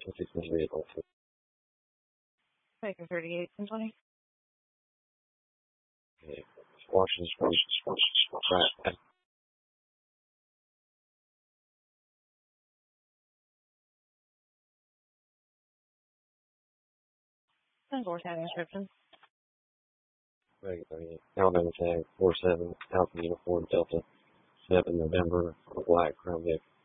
16 vehicle. Baker 38 and 20. Okay. Washington Street. Right. 10-4 tag description. Baker 38. Alabama tag 47 Alpha Uniform Delta 7 November. Black Crown Vic.